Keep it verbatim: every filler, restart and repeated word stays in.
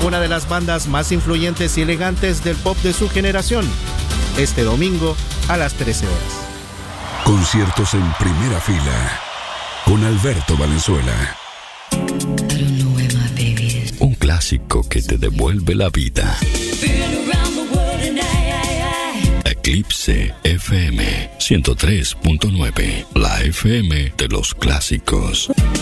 una de las bandas más influyentes y elegantes del pop de su generación, este domingo a las trece horas. Conciertos en primera fila con Alberto Valenzuela. Un clásico que te devuelve la vida. Eclipse F M ciento tres punto nueve, la F M de los clásicos.